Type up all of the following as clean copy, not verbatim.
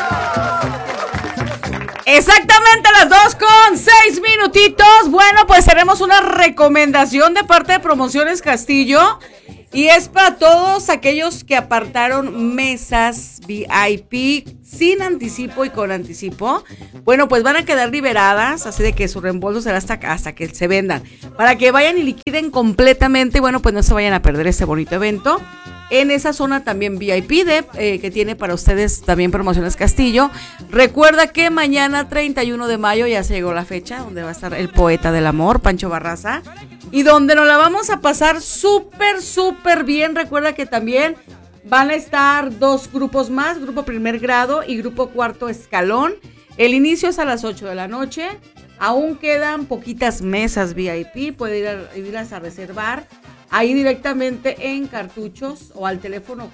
Exactamente las 2:06. Bueno, pues tenemos una recomendación de parte de Promociones Castillo y es para todos aquellos que apartaron mesas VIP sin anticipo y con anticipo. Bueno, pues van a quedar liberadas, así de que su reembolso será hasta que se vendan, para que vayan y liquiden completamente y bueno, pues no se vayan a perder este bonito evento. En esa zona también VIP que tiene para ustedes también Promociones Castillo. Recuerda que mañana 31 de mayo ya se llegó la fecha donde va a estar el poeta del amor, Pancho Barraza, y donde nos la vamos a pasar súper bien. Recuerda que también van a estar dos grupos más, grupo primer grado y grupo cuarto escalón. El inicio es a las 8 de la noche. Aún quedan poquitas mesas VIP, puede irlas a reservar ahí directamente en Cartuchos o al teléfono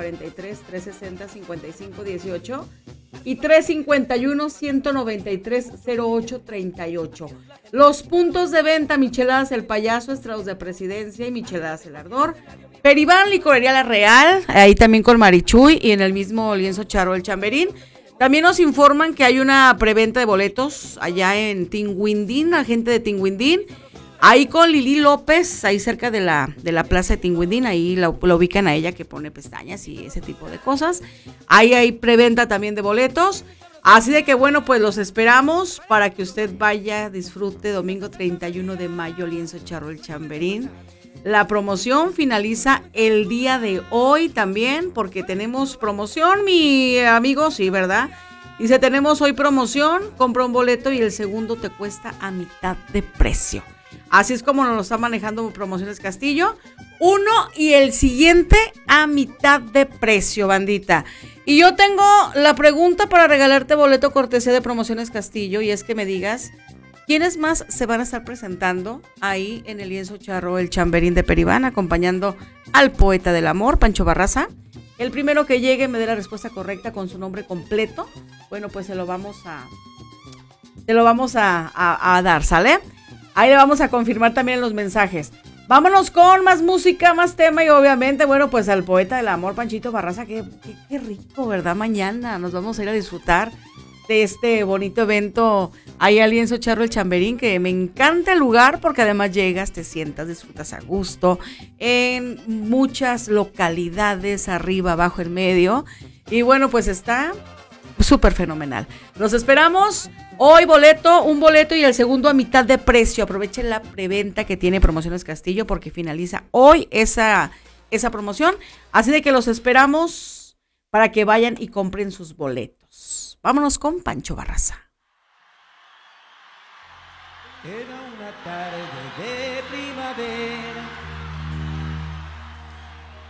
443-360-5518 y 351-193-0838. Los puntos de venta: Micheladas El Payaso, Estrados de Presidencia y Micheladas El Ardor. Peribán, Licorería La Real, ahí también con Marichuy y en el mismo Lienzo Charro El Chamberín. También nos informan que hay una preventa de boletos allá en Tinguindín, la gente de Tinguindín. Ahí con Lili López, ahí cerca de la plaza de Tinguindín, ahí la ubican a ella que pone pestañas y ese tipo de cosas. Ahí hay preventa también de boletos. Así de que bueno, pues los esperamos para que usted vaya, disfrute domingo 31 de mayo, Lienzo Charro El Chamberín. La promoción finaliza el día de hoy también, porque tenemos promoción, mi amigo, sí, ¿verdad? Dice, tenemos hoy promoción, compra un boleto y el segundo te cuesta a mitad de precio. Así es como nos lo está manejando Promociones Castillo. Uno y el siguiente a mitad de precio, bandita. Y yo tengo la pregunta para regalarte boleto cortesía de Promociones Castillo, y es que me digas, ¿quiénes más se van a estar presentando ahí en el Lienzo Charro El Chamberín de Peribán, acompañando al poeta del amor, Pancho Barraza? El primero que llegue me dé la respuesta correcta con su nombre completo, bueno, pues se lo vamos a dar, ¿sale? Ahí le vamos a confirmar también en los mensajes. Vámonos con más música, más tema y obviamente, bueno, pues al poeta del amor, Panchito Barraza. Qué rico, ¿verdad? Mañana nos vamos a ir a disfrutar de este bonito evento ahí al Lienzo Charro El Chamberín, que me encanta el lugar porque además llegas, te sientas, disfrutas a gusto en muchas localidades, arriba, abajo, en medio. Y bueno, pues está súper fenomenal. Los esperamos hoy, un boleto y el segundo a mitad de precio. Aprovechen la preventa que tiene Promociones Castillo porque finaliza hoy esa promoción. Así de que los esperamos para que vayan y compren sus boletos. Vámonos con Pancho Barraza. Era una tarde de primavera.